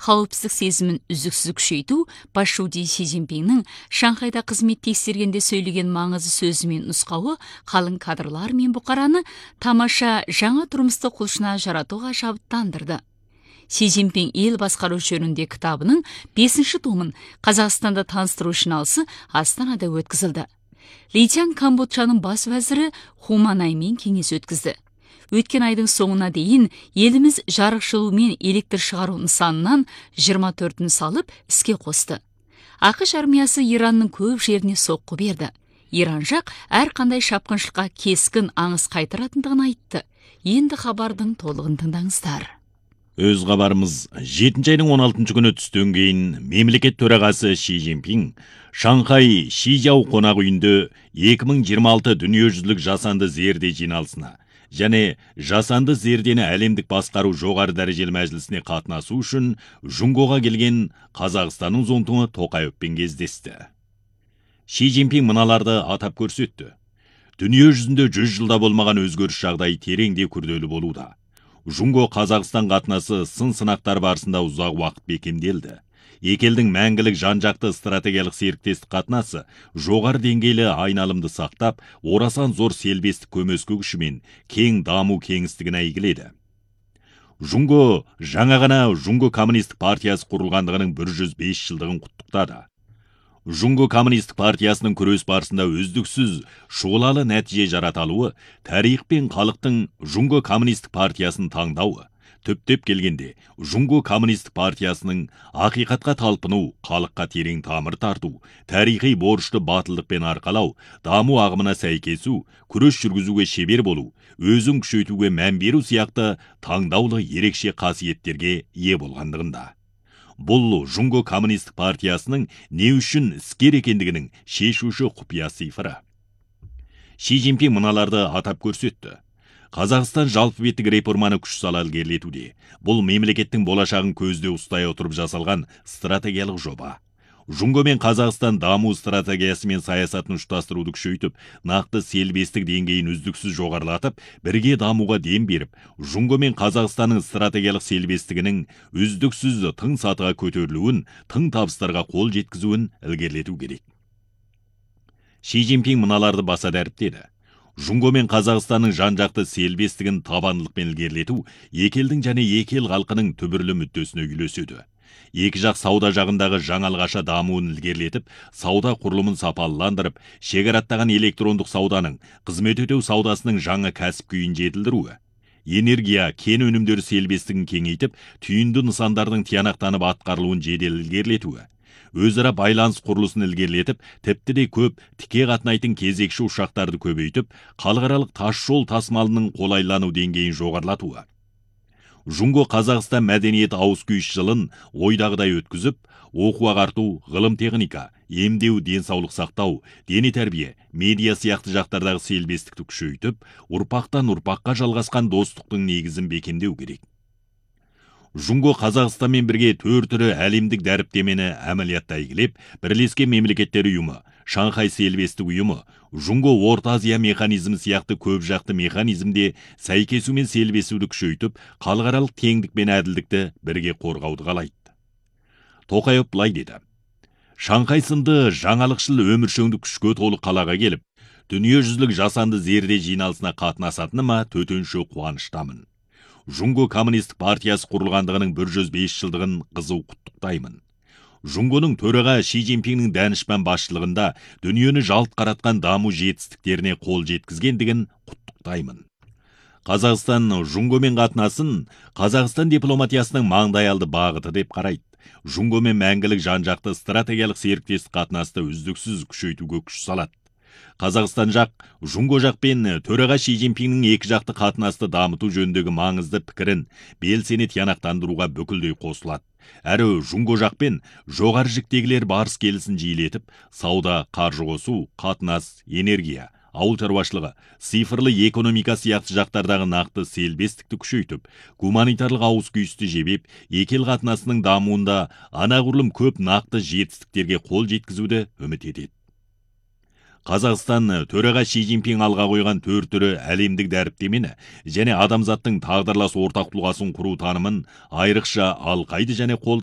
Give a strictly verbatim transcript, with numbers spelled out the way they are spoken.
қауіпсіздік сезімін үздіксіз күшейту Пашуди Си Цзиньпиннің Шанхайда қызмет тексергенде сөйлеген маңызды сөзі мен нұсқауы қалың кадрлар мен бұқараны тамаша жаңа тұрмыстық құлшына жаратуға шабыттандырды. Си Цзиньпин ел басқару жөнінде кітабының бесінші томын Қазақстанда таныстыру жиналысы Астанада өткізілді. Ли Тянь Камбоджаның бас вәзірі Ху Манаймен кеңес өткізді. Өткен айдың соңына дейін еліміз жарық жылу мен электр шығару нысанынан жиырма төртін салып іске қосты. ақш армиясы Иранның көп жеріне соққы берді. Иран жақ әрқандай шапқыншылыққа кескін аңыз қайтаратындығын айтты. Енді хабардың толығын тыңдаңыздар. Өз хабарымыз жетінші айдың он алтыншы күні түстен кейін мемлекет төрағасы Ши Цзиньпин Шанхай Шижау қонақ үйінде екі мың жиырма алты дүниежүзілік жасанды зерде жиналысына және жасанды зердені әлемдік басқару жоғары дәрежелі мәжілісіне қатынасу үшін Жунгоға келген Қазақстанның зонтуы Тоқаевпен кездесті. Ши Цзиньпин мыналарды атап көрсетті. Дүние жүзінде жүз жылда болмаған өзгеріс жағдай тереңде күрделі болуда. Жунго Қазақстан қатынасы сын сынақтар барысында ұзақ уақыт бекемделді. Екі елдің мәңгілік жан-жақты стратегиялық серіктестік қатынасы жоғары деңгейлі айналымды сақтап, орасан зор селбестік көмескі күшімен кең даму кеңістігін әйгіледі. Жунго жаңа ғана Жунго коммунистік партиясы құрылғандығының бір жүз бес жылдығын құттықтады. Жунго коммунистік партиясының күрес барысында үздіксіз шұғылалы нәтиже жараталуы, тарих пен халықтың Жунго коммунистік партиясын таңдауы, түптеп келгенде Жунго коммунистік партиясының ақиқатқа талпыну, халыққа терең тамыр тарту, тарихи борышты батылдықпен арқалау, даму ағымына сәйкесу, күрес жүргізуге шебер болу, өзін күшейтуге мән беру сияқты таңдаулы ерекше қасиеттерге ие болғандығында. Бұл Жунго коммунистік партиясының не үшін іскер екендігінің шешуші құпия сифыры. Ши Цзиньпин мыналарды атап көрсетті. Қазақстан жалпы беттік реформаны күш сала ілгерілетуде. Бұл мемлекеттің болашағын көзде ұстай отырып жасалған стратегиялық жоба. Жунго мен Қазақстан даму стратегиясы мен саясатын ұштастыруды күшейтіп, нақты селбестік деңгейін үздіксіз жоғарылатып, бірге дамуға дем беріп, Жунго мен Қазақстанның стратегиялық селбестігінің үздіксіз тың сатыға көтерілуін, тың табыстарға қол жеткізуін ілгерілету керек. Ши Цзиньпин мыналарды баса дәріптеді. Жунго мен Қазақстанның жан-жақты селбестігін табандылықпен ілгерілету екі елдің және екі ел халқының түбірлі мүддесіне үйлеседі. Екі жақ сауда жағындағы жаңалғаша дамуын ілгерілетіп, сауда құрылымын сапалыландырып, шекараттаған электрондық сауданың, қызмет өтеу саудасының жаңа кәсіп күйін жетілдіруі, энергия, кен өнімдері селбестігін кеңейтіп, түйінді нысандардың тиянақтанып атқарылуын жедел ілгерілетуі, өзара байланыс құрылысын ілгерілетіп, тіпті де көп тіке қатынайтын кезекші ұшақтарды көбейтіп, халықаралық тас жол тасымалының қолайлану деңгейін жоғарылатуы. Жунго Қазақстан мәдениет ауыз-күйіс жылын ойдағыдай өткізіп, оқу ағарту, ғылым техника, емдеу, денсаулық сақтау, дене тәрбие, медиа сияқты жақтардағы селбестікті күшейтіп, ұрпақтан ұрпаққа жалғасқан достықтың негізін бекемдеу керек. Жунго Қазақстанмен бірге төр түрі әлемдік дәріптемені әмәлиятта әйгілеп, бірлескен мемлекеттер ұйымы, Шанхай селбестік ұйымы, Жунго Орта Азия механизмі сияқты көп жақты механизмде сәйкесу мен селбесуді күшейтіп, халықаралық теңдік пен әділдікті бірге қорғауды қалайды. Тоқаев былай деді. Шанхай сынды жаңалықшыл өміршеңді күшке толы қалаға келіп, дүниежүзілік жасанды зерде жиналысына қатынасатыныма төтенше қуаныштамын. Жунго коммунистік партиясы құрылғандығының бір жүз бес жылдығын қызу құттықтаймын. Жунгоның төраға Ши Цзиньпиннің дәнішпан басшылығында дүниені жалт қаратқан даму жетістіктеріне қол жеткізгендігін құттықтаймын. Қазақстан Жунгомен қатынасын Қазақстан дипломатиясының маңдайалды бағыты деп қарайды. Жунгомен мәңгілік жан-жақты стратегиялық серіктестік қатынасты үздіксіз күшейтуге күш салады. Қазақстан жақ, Жунго жақпен төраға Ши Цзиньпиннің екі жақты қатынасты дамыту жөніндегі маңызды пікірін белсене тиянақтандыруға бүкілдей қосылады. Әрі Жунго жақпен жоғары жіктегілер барыс келісін жиілетіп, сауда, қаржы қосу, қатынас, энергия, ауыл шаруашылығы, цифрлы экономика сияқты жақтардағы нақты селбестікті күшейтіп, гуманитарлық ауыз-күйісті жебеп, екі ел қатынасының дамуында анағұрлым көп нақты жетістіктерге қол жеткізуді үміт етеді. Қазақстан төраға Ши Цзиньпин алға қойған төр түрі әлемдік дәріптемені және адамзаттың тағдырлас ортақ тұлғасын құру танымын айрықша алқайды және қолдайды.